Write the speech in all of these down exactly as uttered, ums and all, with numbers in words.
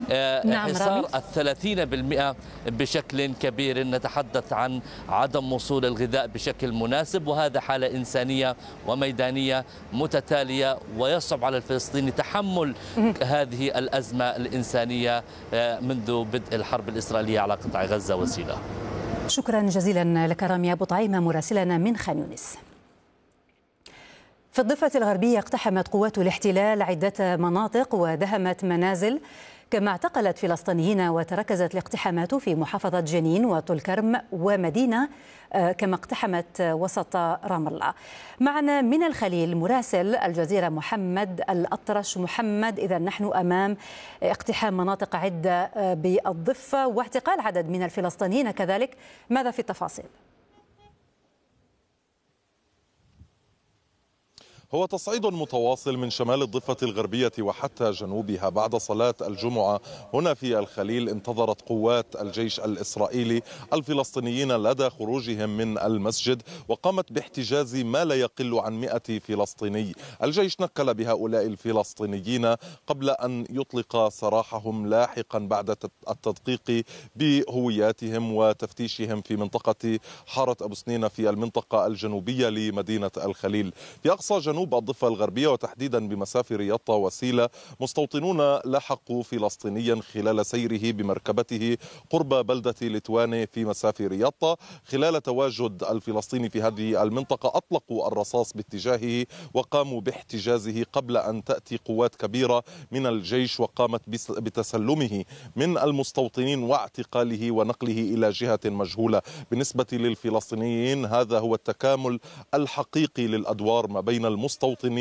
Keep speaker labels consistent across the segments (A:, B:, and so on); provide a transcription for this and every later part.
A: نعم
B: حصار
A: رامي.
B: الثلاثين بالمئة بشكل كبير. نتحدث عن عدم وصول الغذاء بشكل مناسب، وهذا حالة إنسانية وميدانية متتالية، ويصعب على الفلسطيني تحمل هذه الأزمة الإنسانية منذ بدء الحرب الإسرائيلية على قطاع غزة. وسيلة،
A: شكرا جزيلا لك رامي أبو طعيمة مراسلنا من خان يونس. في الضفة الغربية اقتحمت قوات الاحتلال عدة مناطق ودهمت منازل، كما اعتقلت فلسطينيين، وتركزت الاقتحامات في محافظة جنين وطول كرم ومدينة، كما اقتحمت وسط رام الله. معنا من الخليل مراسل الجزيرة محمد الأطرش. محمد، إذا نحن أمام اقتحام مناطق عدة بالضفة واعتقال عدد من الفلسطينيين كذلك، ماذا في التفاصيل؟
C: هو تصعيد متواصل من شمال الضفة الغربية وحتى جنوبها. بعد صلاة الجمعة هنا في الخليل انتظرت قوات الجيش الإسرائيلي الفلسطينيين لدى خروجهم من المسجد، وقامت باحتجاز ما لا يقل عن مئة فلسطيني. الجيش نكل بهؤلاء الفلسطينيين قبل أن يطلق سراحهم لاحقا بعد التدقيق بهوياتهم وتفتيشهم في منطقة حارة أبو سنينة في المنطقة الجنوبية لمدينة الخليل. في أقصى جنوب جنوب الضفة الغربية وتحديدا بمسافر يطا وسيلة، مستوطنون لاحقوا فلسطينيا خلال سيره بمركبته قرب بلدة لتواني في مسافر يطا. خلال تواجد الفلسطيني في هذه المنطقة أطلقوا الرصاص باتجاهه وقاموا باحتجازه قبل أن تأتي قوات كبيرة من الجيش وقامت بتسلمه من المستوطنين واعتقاله ونقله إلى جهة مجهولة. بالنسبة للفلسطينيين هذا هو التكامل الحقيقي للأدوار ما بين المستوطنين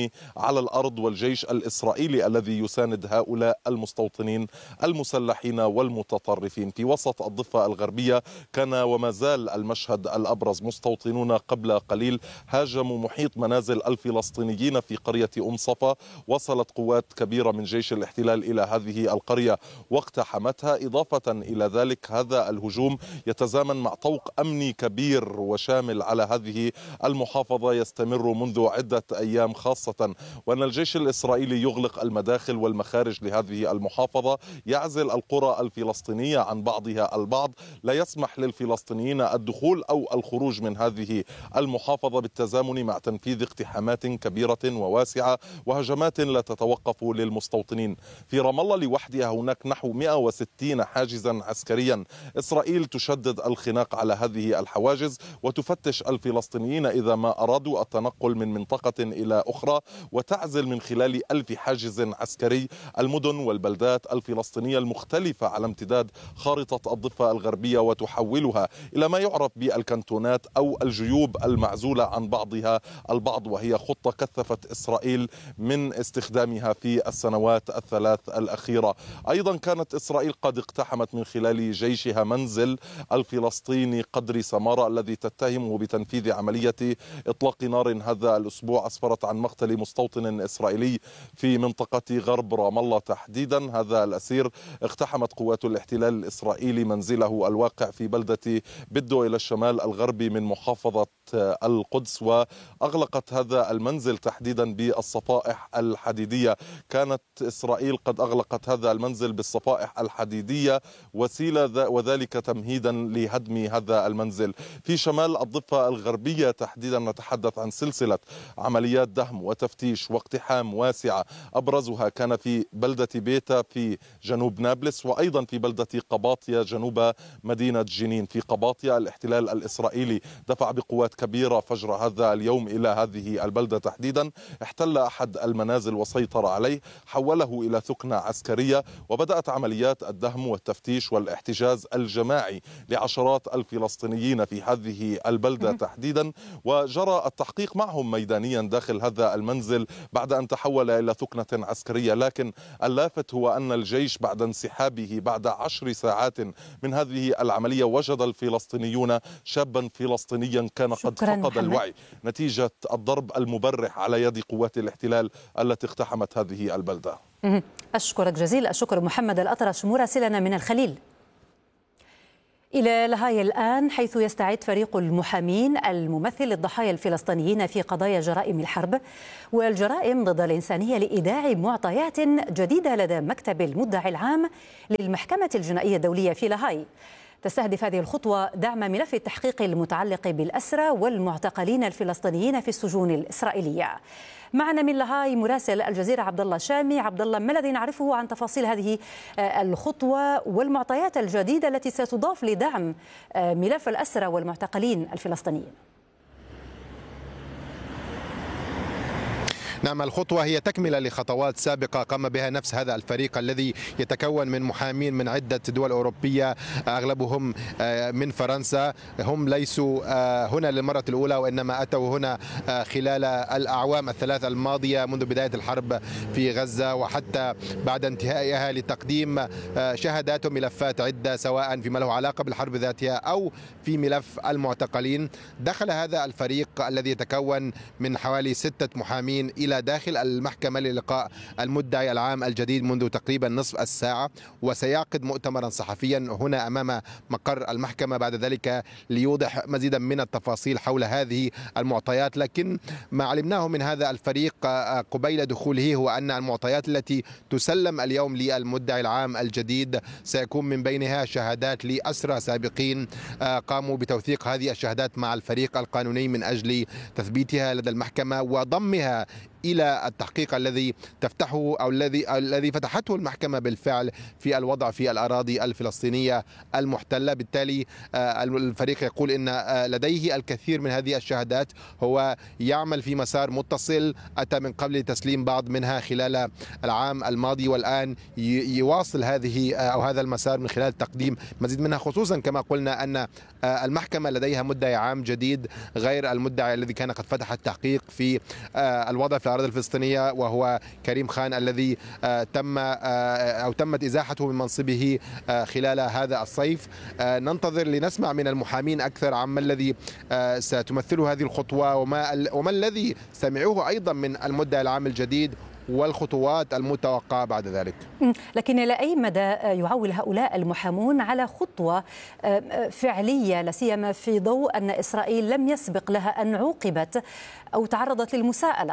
C: على الأرض والجيش الإسرائيلي الذي يساند هؤلاء المستوطنين المسلحين والمتطرفين. في وسط الضفة الغربية كان وما زال المشهد الأبرز. مستوطنون قبل قليل هاجموا محيط منازل الفلسطينيين في قرية أم صفا. وصلت قوات كبيرة من جيش الاحتلال إلى هذه القرية واقتحمتها. إضافة إلى ذلك هذا الهجوم يتزامن مع طوق أمني كبير وشامل على هذه المحافظة يستمر منذ عدة أيام، خاصة وأن الجيش الإسرائيلي يغلق المداخل والمخارج لهذه المحافظة، يعزل القرى الفلسطينية عن بعضها البعض، لا يسمح للفلسطينيين الدخول أو الخروج من هذه المحافظة، بالتزامن مع تنفيذ اقتحامات كبيرة وواسعة وهجمات لا تتوقف للمستوطنين. في رام الله لوحدها هناك نحو مئة وستين حاجزا عسكريا. إسرائيل تشدد الخناق على هذه الحواجز وتفتش الفلسطينيين إذا ما أرادوا التنقل من منطقة إلى أخرى، وتعزل من خلال ألف حاجز عسكري المدن والبلدات الفلسطينية المختلفة على امتداد خارطة الضفة الغربية وتحولها إلى ما يعرف بالكنتونات أو الجيوب المعزولة عن بعضها البعض، وهي خطة كثفت إسرائيل من استخدامها في السنوات الثلاث الأخيرة. أيضا كانت إسرائيل قد اقتحمت من خلال جيشها منزل الفلسطيني قدري سمارة الذي تتهمه بتنفيذ عملية إطلاق نار هذا الأسبوع، أسفرت عن مقتل مستوطن إسرائيلي في منطقة غرب رام الله تحديدا. هذا الأسير اقتحمت قوات الاحتلال الإسرائيلي منزله الواقع في بلدة بدو إلى الشمال الغربي من محافظة القدس، وأغلقت هذا المنزل تحديدا بالصفائح الحديدية. كانت إسرائيل قد أغلقت هذا المنزل بالصفائح الحديدية وسيلة وذلك تمهيدا لهدم هذا المنزل. في شمال الضفة الغربية تحديدا نتحدث عن سلسلة عمليات دهم وتفتيش واقتحام واسعة، أبرزها كان في بلدة بيتا في جنوب نابلس، وأيضا في بلدة قباطية جنوب مدينة جنين. في قباطية الاحتلال الإسرائيلي دفع بقوات كبيرة فجر هذا اليوم إلى هذه البلدة تحديدا، احتل أحد المنازل وسيطر عليه، حوله إلى ثكنة عسكرية، وبدأت عمليات الدهم والتفتيش والاحتجاز الجماعي لعشرات الفلسطينيين في هذه البلدة تحديدا، وجرى التحقيق معهم ميدانيا داخل هذا المنزل بعد أن تحول إلى ثكنة عسكرية. لكن اللافت هو أن الجيش بعد انسحابه بعد عشر ساعات من هذه العملية وجد الفلسطينيون شابا فلسطينيا كان قد فقد محمد. الوعي نتيجة الضرب المبرح على يد قوات الاحتلال التي اقتحمت هذه البلدة.
A: أشكرك جزيل الشكر محمد الأطرش مراسلنا من الخليل. إلى لاهاي الآن، حيث يستعد فريق المحامين الممثل للضحايا الفلسطينيين في قضايا جرائم الحرب والجرائم ضد الإنسانية لإيداع معطيات جديدة لدى مكتب المدعي العام للمحكمة الجنائية الدولية في لاهاي. تستهدف هذه الخطوة دعم ملف التحقيق المتعلق بالأسرى والمعتقلين الفلسطينيين في السجون الإسرائيلية. معنا من لاهاي مراسل الجزيرة عبد الله شامي. عبد الله، ما الذي نعرفه عن تفاصيل هذه الخطوة والمعطيات الجديدة التي ستضاف لدعم ملف الأسرى والمعتقلين الفلسطينيين؟
D: نعم، الخطوة هي تكملة لخطوات سابقة قام بها نفس هذا الفريق الذي يتكون من محامين من عدة دول أوروبية، أغلبهم من فرنسا. هم ليسوا هنا للمرة الأولى، وإنما أتوا هنا خلال الأعوام الثلاث الماضية منذ بداية الحرب في غزة وحتى بعد انتهائها، لتقديم شهادات وملفات عدة سواء فيما له علاقة بالحرب ذاتها أو في ملف المعتقلين. دخل هذا الفريق الذي يتكون من حوالي ستة محامين إلى داخل المحكمة للقاء المدعي العام الجديد منذ تقريبا نصف الساعة، وسيعقد مؤتمرا صحفيا هنا أمام مقر المحكمة بعد ذلك ليوضح مزيدا من التفاصيل حول هذه المعطيات. لكن ما علمناه من هذا الفريق قبيل دخوله هو أن المعطيات التي تسلم اليوم للمدعي العام الجديد سيكون من بينها شهادات لأسرى سابقين قاموا بتوثيق هذه الشهادات مع الفريق القانوني من أجل تثبيتها لدى المحكمة وضمها إلى التحقيق الذي تفتحه أو الذي الذي فتحته المحكمة بالفعل في الوضع في الأراضي الفلسطينية المحتلة. بالتالي الفريق يقول إن لديه الكثير من هذه الشهادات، هو يعمل في مسار متصل أتى من قبل تسليم بعض منها خلال العام الماضي، والآن يواصل هذه أو هذا المسار من خلال تقديم مزيد منها، خصوصا كما قلنا أن المحكمة لديها مدعي عام جديد غير المدعي الذي كان قد فتح التحقيق في الوضع في الأراضي الفلسطينية، وهو كريم خان الذي تم أو تمت إزاحته من منصبه خلال هذا الصيف. ننتظر لنسمع من المحامين أكثر عما الذي ستمثله هذه الخطوة وما وما الذي سمعوه أيضا من المدعي العام الجديد والخطوات المتوقعة بعد ذلك.
A: لكن إلى أي مدى يعول هؤلاء المحامون على خطوة فعلية، لا سيما في ضوء أن إسرائيل لم يسبق لها أن عوقبت أو تعرضت للمساءلة؟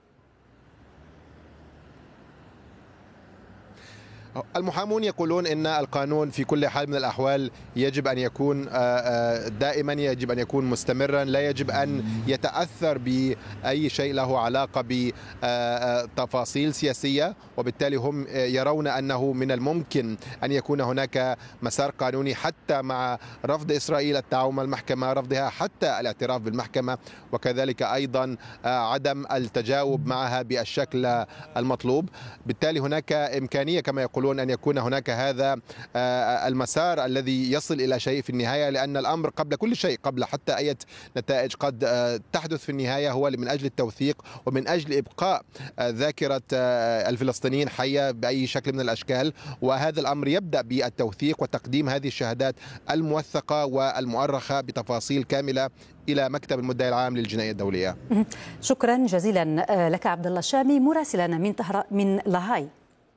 D: المحامون يقولون إن القانون في كل حال من الأحوال يجب أن يكون دائما يجب أن يكون مستمرا، لا يجب أن يتأثر بأي شيء له علاقة بتفاصيل سياسية، وبالتالي هم يرون أنه من الممكن أن يكون هناك مسار قانوني حتى مع رفض إسرائيل التعاون مع المحكمة، رفضها حتى الاعتراف بالمحكمة، وكذلك أيضا عدم التجاوب معها بالشكل المطلوب. بالتالي هناك إمكانية كما يقولون أن يكون هناك هذا المسار الذي يصل إلى شيء في النهاية، لأن الأمر قبل كل شيء، قبل حتى أي نتائج قد تحدث في النهاية، هو من أجل التوثيق ومن أجل إبقاء ذاكرة الفلسطينيين حية بأي شكل من الأشكال. وهذا الأمر يبدأ بالتوثيق وتقديم هذه الشهادات الموثقة والمؤرخة بتفاصيل كاملة إلى مكتب المدعي العام للجنائية الدولية.
A: شكرا جزيلا لك عبد الله شامي مراسلنا من طهران من لاهاي.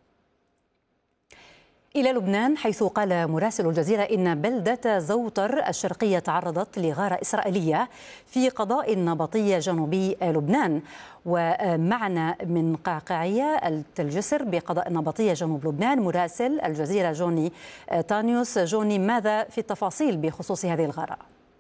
A: إلى لبنان، حيث قال مراسل الجزيرة إن بلدة زوطر الشرقية تعرضت لغارة إسرائيلية في قضاء النبطية جنوبي لبنان. ومعنا من قعقاعية الجسر بقضاء النبطية جنوب لبنان مراسل الجزيرة جوني تانيوس. جوني، ماذا في التفاصيل بخصوص هذه الغارة؟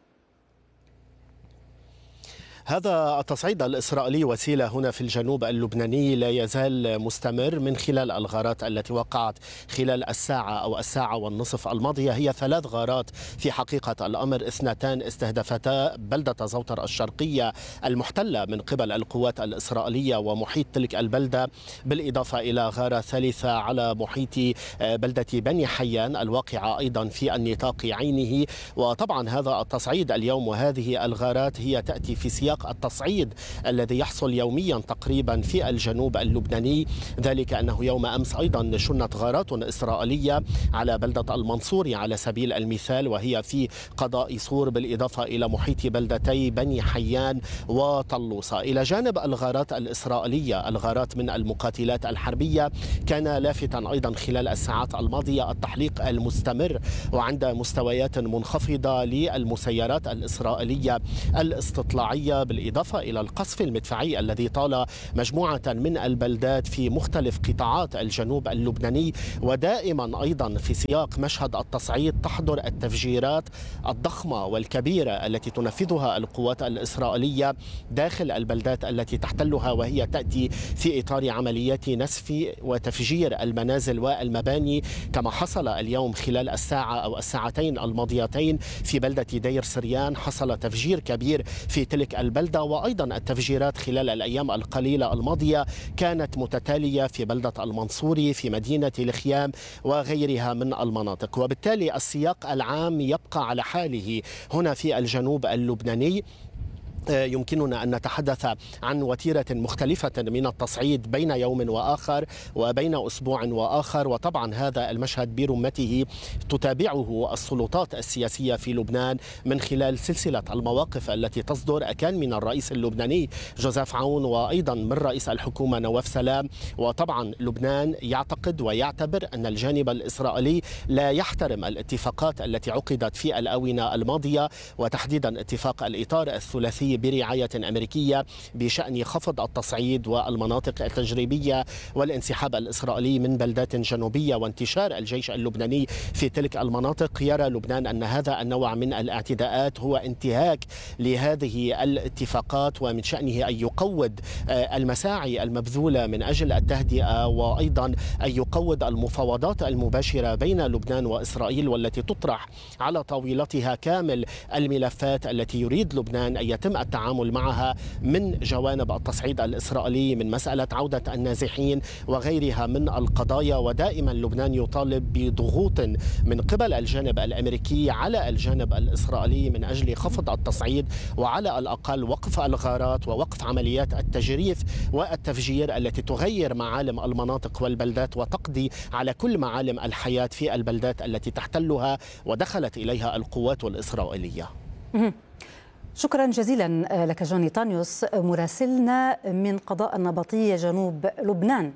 E: هذا التصعيد الإسرائيلي وسيلة هنا في الجنوب اللبناني لا يزال مستمر من خلال الغارات التي وقعت خلال الساعة أو الساعة والنصف الماضية. هي ثلاث غارات في حقيقة الأمر، اثنتان استهدفتا بلدة زوطر الشرقية المحتلة من قبل القوات الإسرائيلية ومحيط تلك البلدة، بالإضافة إلى غارة ثالثة على محيط بلدة بني حيان الواقعة أيضا في النطاق عينه. وطبعا هذا التصعيد اليوم وهذه الغارات هي تأتي في سياق سياق التصعيد الذي يحصل يوميا تقريبا في الجنوب اللبناني، ذلك أنه يوم أمس أيضا شنت غارات إسرائيلية على بلدة المنصوري على سبيل المثال، وهي في قضاء صور، بالإضافة إلى محيط بلدتي بني حيان وطلوصة. إلى جانب الغارات الإسرائيلية، الغارات من المقاتلات الحربية، كان لافتا أيضا خلال الساعات الماضية التحليق المستمر وعند مستويات منخفضة للمسيرات الإسرائيلية الاستطلاعية، بالإضافة إلى القصف المدفعي الذي طال مجموعة من البلدات في مختلف قطاعات الجنوب اللبناني. ودائما أيضا في سياق مشهد التصعيد تحضر التفجيرات الضخمة والكبيرة التي تنفذها القوات الإسرائيلية داخل البلدات التي تحتلها، وهي تأتي في إطار عمليات نسف وتفجير المنازل والمباني، كما حصل اليوم خلال الساعة أو الساعتين الماضيتين في بلدة دير سريان. حصل تفجير كبير في تلك البلدة، وأيضا التفجيرات خلال الأيام القليلة الماضية كانت متتالية في بلدة المنصوري، في مدينة الخيام وغيرها من المناطق. وبالتالي السياق العام يبقى على حاله هنا في الجنوب اللبناني. يمكننا أن نتحدث عن وتيرة مختلفة من التصعيد بين يوم وآخر وبين أسبوع وآخر، وطبعا هذا المشهد برمته تتابعه السلطات السياسية في لبنان من خلال سلسلة المواقف التي تصدر أكان من الرئيس اللبناني جوزيف عون وأيضا من رئيس الحكومة نواف سلام. وطبعا لبنان يعتقد ويعتبر أن الجانب الإسرائيلي لا يحترم الاتفاقات التي عقدت في الآونة الماضية، وتحديدا اتفاق الإطار الثلاثي برعاية أمريكية بشأن خفض التصعيد والمناطق التجريبية والانسحاب الإسرائيلي من بلدات جنوبية وانتشار الجيش اللبناني في تلك المناطق. يرى لبنان أن هذا النوع من الاعتداءات هو انتهاك لهذه الاتفاقات، ومن شأنه أن يقود المساعي المبذولة من أجل التهدئة، وأيضا أن يقود المفاوضات المباشرة بين لبنان وإسرائيل، والتي تطرح على طاولتها كامل الملفات التي يريد لبنان أن يتم التعامل معها من جوانب التصعيد الإسرائيلي، من مسألة عودة النازحين وغيرها من القضايا. ودائما لبنان يطالب بضغوط من قبل الجانب الأمريكي على الجانب الإسرائيلي من أجل خفض التصعيد، وعلى الأقل وقف الغارات ووقف عمليات التجريف والتفجير التي تغير معالم المناطق والبلدات وتقضي على كل معالم الحياة في البلدات التي تحتلها ودخلت إليها القوات الإسرائيلية.
A: شكرا جزيلا لك جوني طانيوس مراسلنا من قضاء النبطية جنوب لبنان.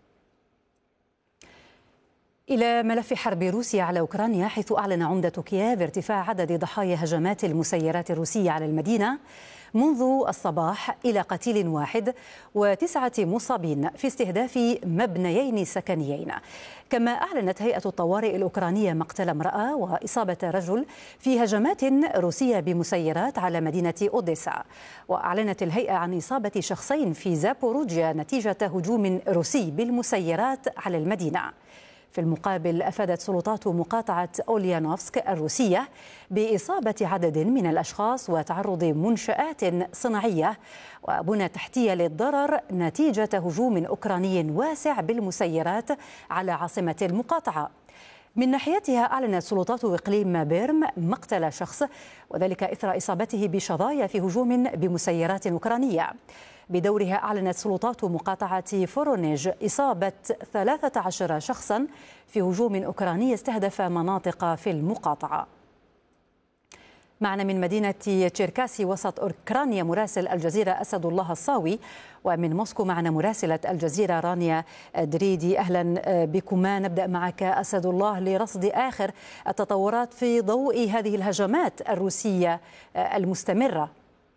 A: إلى ملف حرب روسيا على أوكرانيا، حيث أعلن عمدة كييف ارتفاع عدد ضحايا هجمات المسيرات الروسية على المدينة منذ الصباح إلى قتيل واحد وتسعة مصابين في استهداف مبنيين سكنيين. كما أعلنت هيئة الطوارئ الأوكرانية مقتل امرأة وإصابة رجل في هجمات روسية بمسيرات على مدينة أوديسا. وأعلنت الهيئة عن إصابة شخصين في زابوروجيا نتيجة هجوم روسي بالمسيرات على المدينة. في المقابل أفادت سلطات مقاطعة أوليانوفسك الروسية بإصابة عدد من الأشخاص وتعرض منشآت صناعية وبنى تحتية للضرر نتيجة هجوم أوكراني واسع بالمسيرات على عاصمة المقاطعة. من ناحيتها أعلنت سلطات إقليم بيرم مقتل شخص، وذلك إثر إصابته بشظايا في هجوم بمسيرات أوكرانية. بدورها أعلنت سلطات مقاطعة فورونيج إصابة ثلاثة عشر شخصا في هجوم أوكراني استهدف مناطق في المقاطعة. معنا من مدينة تشيركاسي وسط أوكرانيا مراسل الجزيرة أسد الله الصاوي، ومن موسكو معنا مراسلة الجزيرة رانيا دريدي. أهلا بكما. نبدأ معك أسد الله لرصد آخر التطورات في ضوء هذه الهجمات الروسية المستمرة.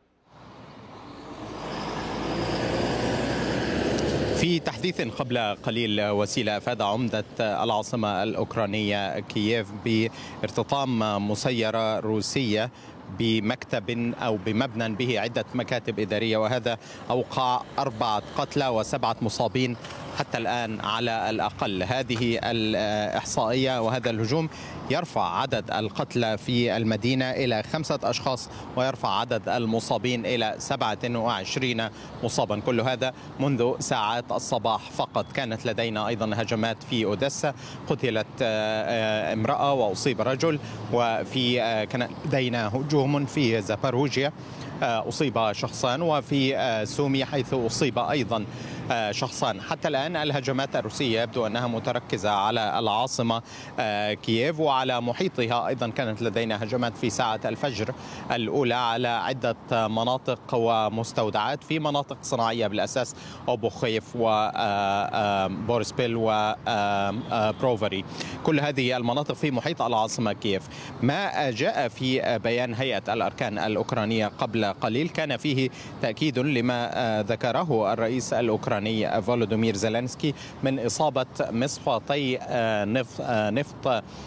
F: في تحديث قبل قليل وسيلة أفاد عمدة العاصمة الأوكرانية كييف بارتطام مسيرة روسية بمكتب أو بمبنى به عدة مكاتب إدارية، وهذا أوقع أربعة قتلى وسبعة مصابين حتى الآن على الأقل. هذه الإحصائية وهذا الهجوم يرفع عدد القتلى في المدينة إلى خمسة أشخاص ويرفع عدد المصابين إلى سبعة وعشرين مصابا. كل هذا منذ ساعات الصباح فقط. كانت لدينا أيضا هجمات في أوديسا، قتلت امرأة وأصيب رجل، وفي كان لدينا هجوم في زاباروجيا أصيب شخصان، وفي سومي حيث أصيب أيضا شخصان. حتى الآن الهجمات الروسية يبدو أنها متركزة على العاصمة كييف وعلى محيطها. أيضا كانت لدينا هجمات في ساعة الفجر الأولى على عدة مناطق ومستودعات في مناطق صناعية بالأساس، أوبوخيف وبورسبيل وبروفري. كل هذه المناطق في محيط العاصمة كييف. ما جاء في بيان هيئة الأركان الأوكرانية قبل قليل كان فيه تأكيد لما ذكره الرئيس الأوكراني فولودومير زيلينسكي من إصابة مصفاتي نفط